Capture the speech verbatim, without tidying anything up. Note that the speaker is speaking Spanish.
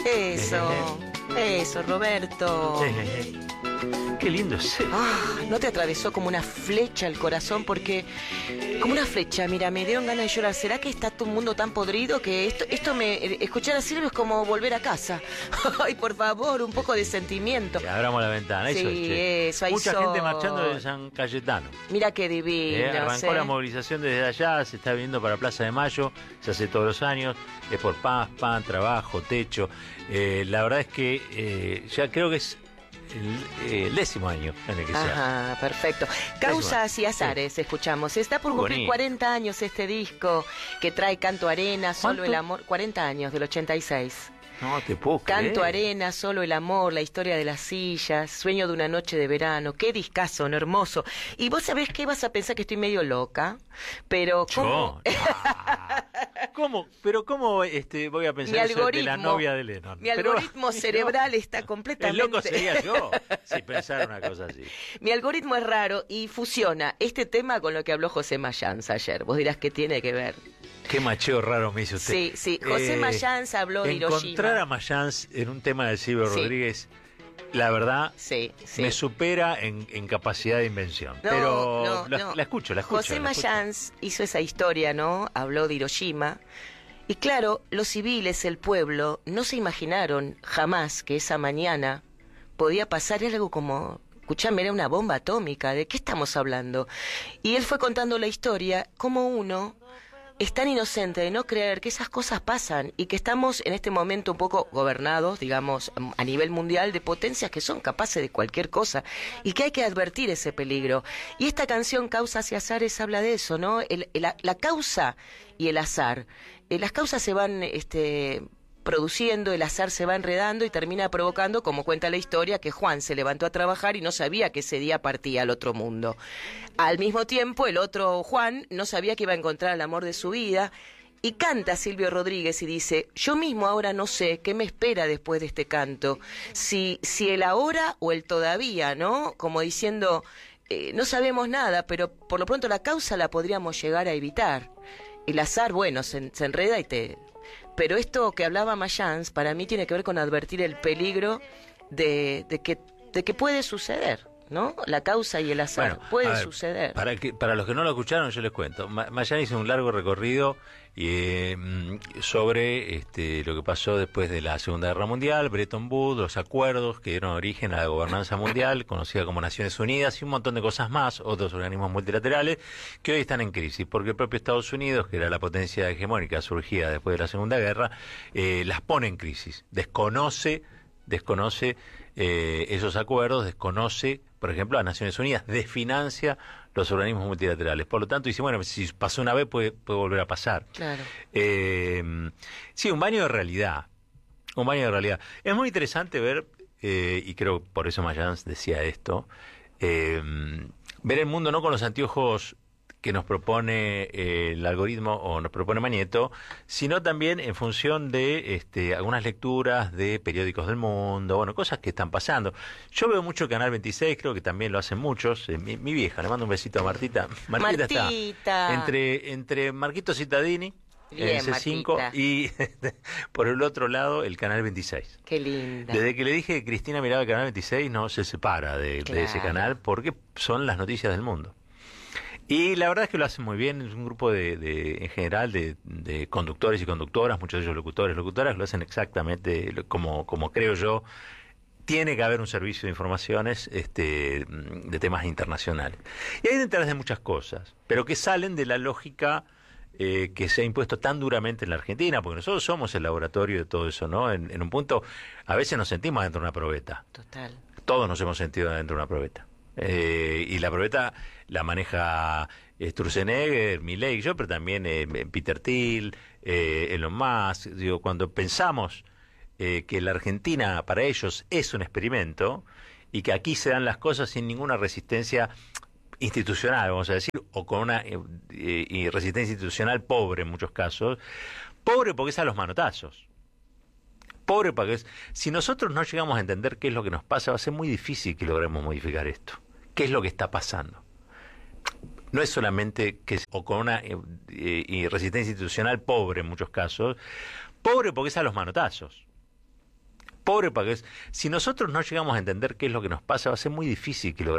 Eso, eso, Roberto. Qué lindo es. Ah, ¿no te atravesó como una flecha el corazón? Porque, como una flecha, mira, me dio ganas de llorar. ¿Será que está tu mundo tan podrido que esto, esto me, escuchar a Silvio es como volver a casa? Ay, por favor, un poco de sentimiento. Sí, abramos la ventana, eso sí, es, che. eso, hay Mucha sol. gente marchando de San Cayetano. Mira qué divino. Eh, arrancó ¿sí? la movilización desde allá, se está viendo para Plaza de Mayo, se hace todos los años, es por paz, pan, trabajo, techo. Eh, la verdad es que eh, ya creo que es el, el décimo año en el que se hace. Ajá, perfecto. Causas y azares, sí. Escuchamos. Está por cumplir Bonito. cuarenta años este disco que trae Canto Arena, Solo ¿Cuánto? el Amor. cuarenta años, del ochenta y seis. No te puedo Canto creer. Arena, Solo el Amor, La historia de las sillas, Sueño de una noche de verano. Qué discazo, ¿no? Hermoso. Y vos sabés que vas a pensar que estoy medio loca, pero ¿cómo? Yo, ah, ¿Cómo? Pero ¿cómo este, voy a pensar Mi eso de la algoritmo, novia de Lennon? Mi Pero, algoritmo cerebral está el completamente... loco sería yo si pensara una cosa así. Mi algoritmo es raro y fusiona este tema con lo que habló José Mayans ayer. Vos dirás que tiene que ver. Qué macheo raro me hizo usted. Sí, sí. José Eh, Mayans habló de Hiroshima. Encontrar a Mayans en un tema de Silvio Sí. Rodríguez, la verdad, Sí, sí. me supera en, en capacidad de invención. No, Pero no, la, no. la escucho, la escucho. José la escucho. Mayans hizo esa historia, ¿no? Habló de Hiroshima. Y claro, los civiles, el pueblo, no se imaginaron jamás que esa mañana podía pasar algo como... Escuchame, era una bomba atómica. ¿De qué estamos hablando? Y él fue contando la historia, como uno es tan inocente de no creer que esas cosas pasan y que estamos en este momento un poco gobernados, digamos, a nivel mundial, de potencias que son capaces de cualquier cosa y que hay que advertir ese peligro. Y esta canción, Causas y Azares, habla de eso, ¿no? El, el, la causa y el azar. Eh, las causas se van... este produciendo, el azar se va enredando y termina provocando, como cuenta la historia, que Juan se levantó a trabajar y no sabía que ese día partía al otro mundo. Al mismo tiempo, el otro Juan no sabía que iba a encontrar el amor de su vida y canta Silvio Rodríguez y dice: yo mismo ahora no sé qué me espera después de este canto, si, si el ahora o el todavía, ¿no? Como diciendo, eh, no sabemos nada, pero por lo pronto la causa la podríamos llegar a evitar. El azar, bueno, se, se enreda y te... Pero esto que hablaba Mayans, para mí tiene que ver con advertir el peligro de, de, que, de que puede suceder, ¿no? La causa y el azar, Bueno, puede a ver, suceder. Para, que, para los que no lo escucharon, yo les cuento. Ma- Mayans hizo un largo recorrido eh, sobre este, lo que pasó después de la Segunda Guerra Mundial, Bretton Woods, los acuerdos que dieron origen a la gobernanza mundial, conocida como Naciones Unidas, y un montón de cosas más, otros organismos multilaterales, que hoy están en crisis, porque el propio Estados Unidos, que era la potencia hegemónica surgida después de la Segunda Guerra, eh, las pone en crisis, desconoce desconoce eh, esos acuerdos, desconoce, por ejemplo, a Naciones Unidas, desfinancia los organismos multilaterales. Por lo tanto, dice, bueno, si pasó una vez, puede, puede volver a pasar. Claro. Eh, sí, un baño de realidad. Un baño de realidad. Es muy interesante ver, eh, y creo por eso Mayans decía esto, eh, ver el mundo no con los anteojos que nos propone eh, el algoritmo o nos propone Mañeto, sino también en función de este, algunas lecturas de periódicos del mundo, bueno, cosas que están pasando. Yo veo mucho Canal veintiséis, creo que también lo hacen muchos. Eh, mi, mi vieja, le mando un besito a Martita. Martita, Martita. está entre, entre Marquito Cittadini, Bien, en C cinco, Martita. y por el otro lado el Canal veintiséis. Qué linda. Desde que le dije que Cristina miraba el Canal veintiséis, no se separa de, Claro. de ese canal, porque son las noticias del mundo. Y la verdad es que lo hacen muy bien, es un grupo de, de en general de, de conductores y conductoras, muchos de ellos locutores, locutoras, lo hacen exactamente como, como creo yo. Tiene que haber un servicio de informaciones este, de temas internacionales. Y hay detrás de muchas cosas, pero que salen de la lógica eh, que se ha impuesto tan duramente en la Argentina, porque nosotros somos el laboratorio de todo eso, ¿no? En, en un punto, a veces nos sentimos dentro de una probeta. Total. Todos nos hemos sentido dentro de una probeta. Eh, y la probeta la maneja eh, Sturzenegger, Milei, yo, pero también eh, Peter Thiel, eh, Elon Musk. Digo, cuando pensamos eh, que la Argentina para ellos es un experimento y que aquí se dan las cosas sin ninguna resistencia institucional, vamos a decir, o con una eh, eh, resistencia institucional pobre en muchos casos, pobre porque es a los manotazos. Pobre porque es, si nosotros no llegamos a entender qué es lo que nos pasa, va a ser muy difícil que logremos modificar esto. ¿Qué es lo que está pasando? No es solamente que, o con una eh, eh, resistencia institucional pobre en muchos casos, pobre porque es a los manotazos. pobre país. Si nosotros no llegamos a entender qué es lo que nos pasa, va a ser muy difícil que logremos